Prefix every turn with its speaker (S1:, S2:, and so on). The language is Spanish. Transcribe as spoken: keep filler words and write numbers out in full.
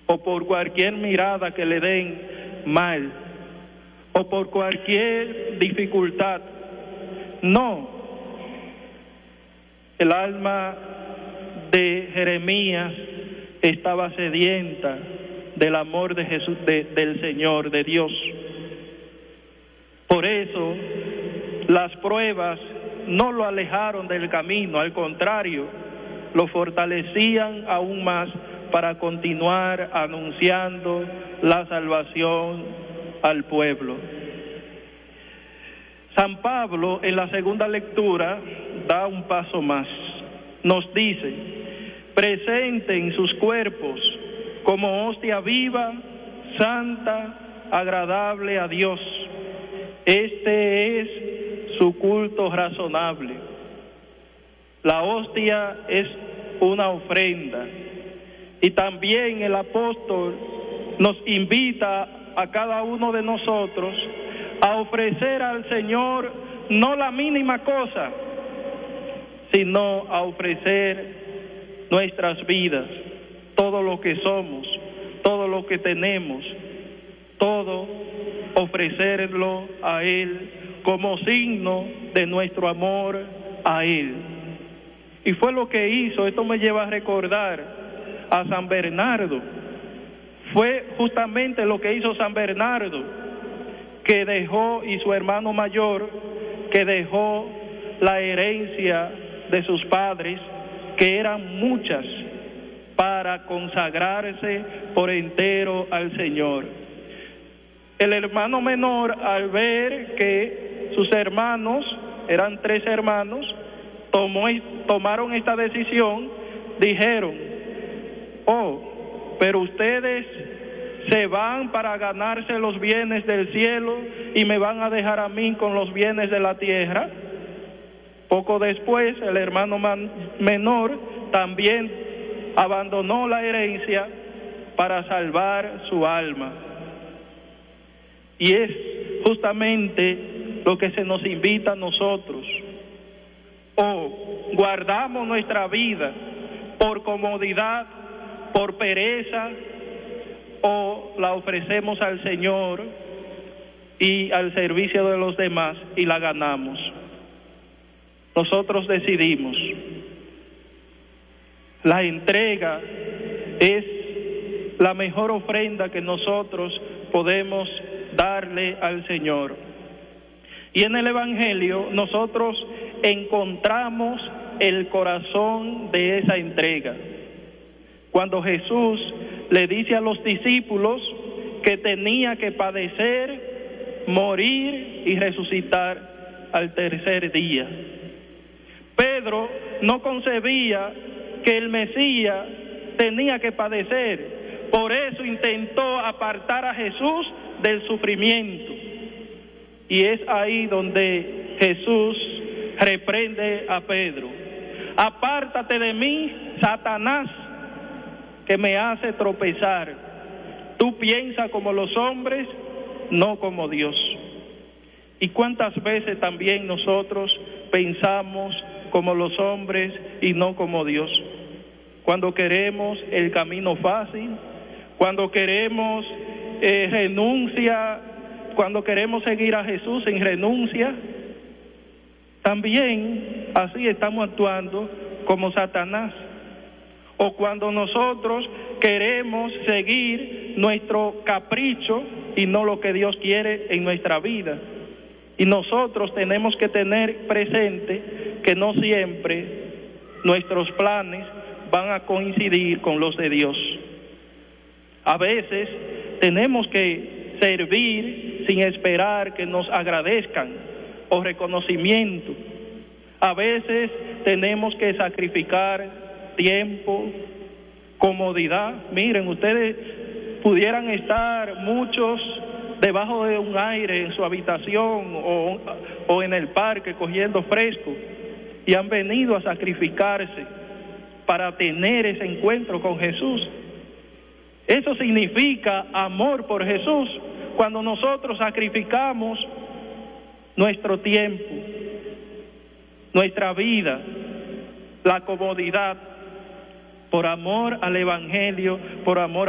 S1: o por cualquier mirada que le den mal, o por cualquier dificultad. No. El alma de Jeremías estaba sedienta del amor de Jesús, de, del Señor, de Dios. Por eso, las pruebas no lo alejaron del camino, al contrario, lo fortalecían aún más para continuar anunciando la salvación al pueblo. San Pablo, en la segunda lectura, da un paso más. Nos dice: presenten sus cuerpos como hostia viva, santa, agradable a Dios. Este es su culto razonable. La hostia es una ofrenda. Y también el apóstol nos invita a cada uno de nosotros a ofrecer al Señor no la mínima cosa, sino a ofrecer nuestras vidas, todo lo que somos, todo lo que tenemos, todo ofrecerlo a Él como signo de nuestro amor a Él. Y fue lo que hizo. Esto me lleva a recordar a San Bernardo. Fue justamente lo que hizo San Bernardo, que dejó, y su hermano mayor, que dejó la herencia de sus padres, que eran muchas, para consagrarse por entero al Señor. El hermano menor, al ver que sus hermanos, eran tres hermanos, tomó, tomaron esta decisión, dijeron: oh, pero ustedes se van para ganarse los bienes del cielo y me van a dejar a mí con los bienes de la tierra. Poco después, el hermano man, menor también abandonó la herencia para salvar su alma. Y es justamente lo que se nos invita a nosotros. O guardamos nuestra vida por comodidad, por pereza, o la ofrecemos al Señor y al servicio de los demás y la ganamos. Nosotros decidimos. La entrega es la mejor ofrenda que nosotros podemos darle al Señor. Y en el Evangelio nosotros encontramos el corazón de esa entrega. Cuando Jesús le dice a los discípulos que tenía que padecer, morir y resucitar al tercer día. Pedro no concebía que el Mesías tenía que padecer, por eso intentó apartar a Jesús del sufrimiento. Y es ahí donde Jesús reprende a Pedro: apártate de mí, Satanás, que me hace tropezar. Tú piensas como los hombres, no como Dios. ¿Y cuántas veces también nosotros pensamos como los hombres y no como Dios? Cuando queremos el camino fácil, cuando queremos eh, renuncia, cuando queremos seguir a Jesús sin renuncia, también así estamos actuando como Satanás. O cuando nosotros queremos seguir nuestro capricho y no lo que Dios quiere en nuestra vida. Y nosotros tenemos que tener presente que no siempre nuestros planes van a coincidir con los de Dios. A veces tenemos que servir sin esperar que nos agradezcan o reconocimiento. A veces tenemos que sacrificar tiempo, comodidad. Miren, ustedes pudieran estar muchos debajo de un aire en su habitación o, o en el parque cogiendo fresco, y han venido a sacrificarse para tener ese encuentro con Jesús. Eso significa amor por Jesús, cuando nosotros sacrificamos nuestro tiempo, nuestra vida, la comodidad, por amor al Evangelio, por amor a